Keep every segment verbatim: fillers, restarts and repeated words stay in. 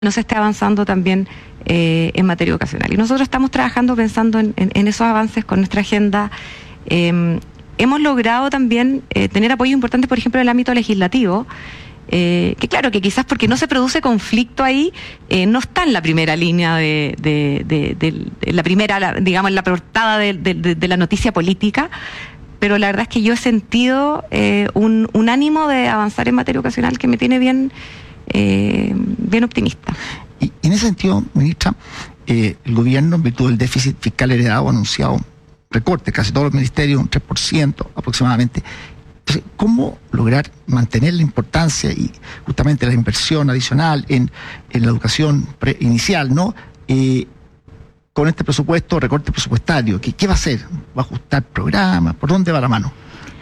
no se esté avanzando también eh, en materia educacional. Y nosotros estamos trabajando pensando en, en, en esos avances con nuestra agenda. Eh, hemos logrado también eh, tener apoyo importante, por ejemplo, en el ámbito legislativo, eh, que claro, que quizás porque no se produce conflicto ahí, eh, no está en la primera línea de, de, de, de, de la primera, la, digamos, en la portada de, de, de, de la noticia política, pero la verdad es que yo he sentido eh, un, un ánimo de avanzar en materia educacional que me tiene bien... Eh, bien optimista. Y en ese sentido, ministra, eh, el gobierno, en virtud del déficit fiscal heredado, ha anunciado recortes, casi todos los ministerios, un tres por ciento aproximadamente. Entonces, ¿cómo lograr mantener la importancia y justamente la inversión adicional en, en la educación pre inicial, ¿no? Eh, con este presupuesto, recorte presupuestario, ¿qué, ¿qué va a hacer? ¿Va a ajustar programas? ¿Por dónde va la mano?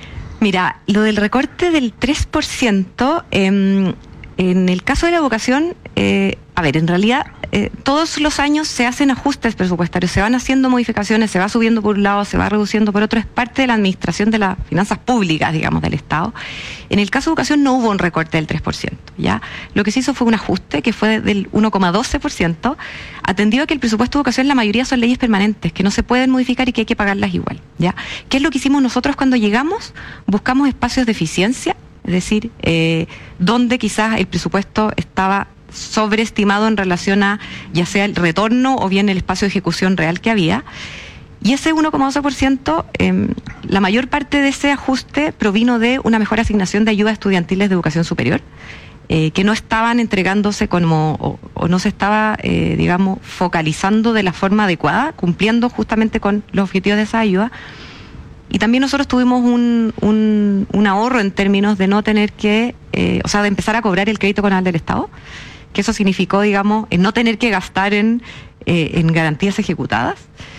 Mira, lo del recorte del tres por ciento... Eh, En el caso de la educación, eh, a ver, en realidad eh, todos los años se hacen ajustes presupuestarios, se van haciendo modificaciones, se va subiendo por un lado, se va reduciendo por otro, es parte de la administración de las finanzas públicas, digamos, del Estado. En el caso de educación no hubo un recorte del tres por ciento, ¿ya? Lo que se hizo fue un ajuste que fue del uno coma doce por ciento, atendido a que el presupuesto de educación, la mayoría son leyes permanentes, que no se pueden modificar y que hay que pagarlas igual, ¿ya? ¿Qué es lo que hicimos nosotros cuando llegamos? Buscamos espacios de eficiencia. Es decir, eh, donde quizás el presupuesto estaba sobreestimado en relación a ya sea el retorno o bien el espacio de ejecución real que había. Y ese uno coma doce por ciento, eh, la mayor parte de ese ajuste provino de una mejor asignación de ayudas estudiantiles de educación superior, eh, que no estaban entregándose como, o, o no se estaba, eh, digamos, focalizando de la forma adecuada, cumpliendo justamente con los objetivos de esa ayuda. Y también nosotros tuvimos un, un, un ahorro en términos de no tener que, eh, o sea, de empezar a cobrar el crédito conal del Estado, que eso significó, digamos, en no tener que gastar en, eh, en garantías ejecutadas.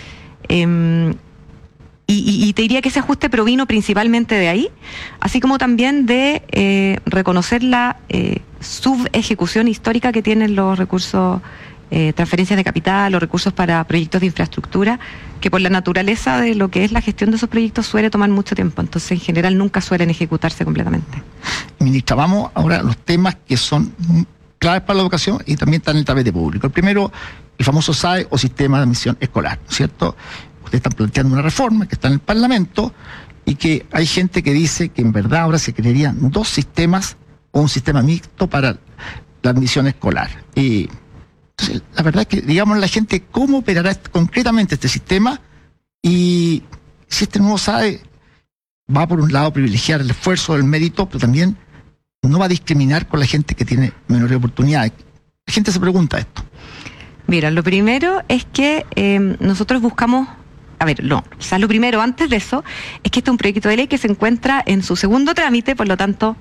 Eh, y, y, y te diría que ese ajuste provino principalmente de ahí, así como también de eh, reconocer la eh, subejecución histórica que tienen los recursos, eh, transferencias de capital, los recursos para proyectos de infraestructura, que por la naturaleza de lo que es la gestión de esos proyectos suele tomar mucho tiempo, entonces en general nunca suelen ejecutarse completamente. Ministra, vamos ahora a los temas que son claves para la educación y también están en el tapete público. El primero, el famoso S A E o Sistema de Admisión Escolar, ¿no es cierto? Ustedes están planteando una reforma que está en el Parlamento y que hay gente que dice que en verdad ahora se crearían dos sistemas o un sistema mixto para la admisión escolar. Y entonces, la verdad es que, digamos, la gente, ¿cómo operará concretamente este sistema? Y si este nuevo S A E va, por un lado, a privilegiar el esfuerzo, el mérito, pero también no va a discriminar con la gente que tiene menores oportunidades. La gente se pregunta esto. Mira, lo primero es que eh, nosotros buscamos, a ver, no, quizás lo primero antes de eso, es que este es un proyecto de ley que se encuentra en su segundo trámite, por lo tanto,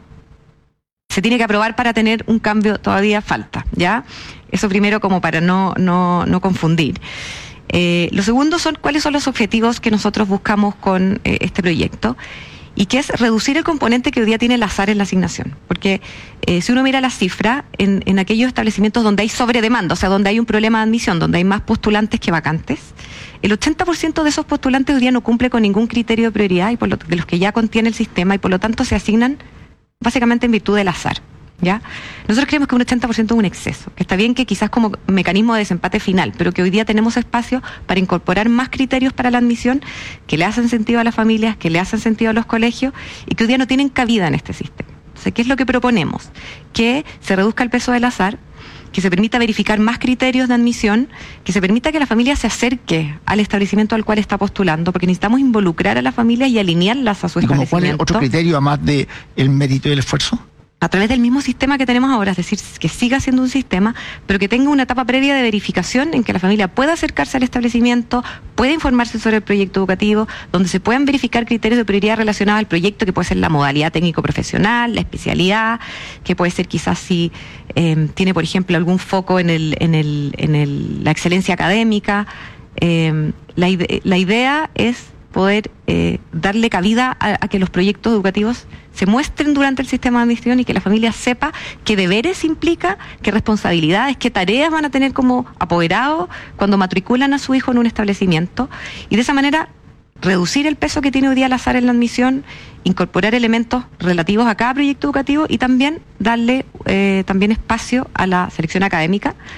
se tiene que aprobar para tener un cambio, todavía falta, ¿ya? Eso primero como para no, no, no confundir. Eh, lo segundo son cuáles son los objetivos que nosotros buscamos con eh, este proyecto, y que es reducir el componente que hoy día tiene el azar en la asignación. Porque eh, si uno mira la cifra, en, en aquellos establecimientos donde hay sobredemanda, o sea, donde hay un problema de admisión, donde hay más postulantes que vacantes, el ochenta por ciento de esos postulantes hoy día no cumple con ningún criterio de prioridad y por lo, de los que ya contiene el sistema, y por lo tanto se asignan básicamente en virtud del azar, ¿ya? Nosotros creemos que un ochenta por ciento es un exceso, que está bien que quizás como mecanismo de desempate final, pero que hoy día tenemos espacio para incorporar más criterios para la admisión que le hacen sentido a las familias, que le hacen sentido a los colegios y que hoy día no tienen cabida en este sistema. Entonces, ¿qué es lo que proponemos? Que se reduzca el peso del azar, que se permita verificar más criterios de admisión, que se permita que la familia se acerque al establecimiento al cual está postulando, porque necesitamos involucrar a las familias y alinearlas a su ¿Y como establecimiento. cuál es otro criterio además de el mérito y el esfuerzo? A través del mismo sistema que tenemos ahora, es decir, que siga siendo un sistema, pero que tenga una etapa previa de verificación en que la familia pueda acercarse al establecimiento, pueda informarse sobre el proyecto educativo, donde se puedan verificar criterios de prioridad relacionados al proyecto, que puede ser la modalidad técnico-profesional, la especialidad, que puede ser quizás si eh, tiene, por ejemplo, algún foco en, el, en, el, en el, la excelencia académica. Eh, la, ide la idea es poder eh, darle cabida a, a que los proyectos educativos se muestren durante el sistema de admisión y que la familia sepa qué deberes implica, qué responsabilidades, qué tareas van a tener como apoderados cuando matriculan a su hijo en un establecimiento, y de esa manera reducir el peso que tiene hoy día el azar en la admisión, incorporar elementos relativos a cada proyecto educativo y también darle eh, también espacio a la selección académica,